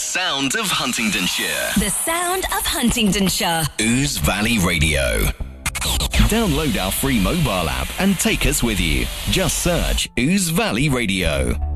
sound of Huntingdonshire. The sound of Huntingdonshire. Ouse Valley Radio. Download our free mobile app and take us with you. Just search Ouse Valley Radio.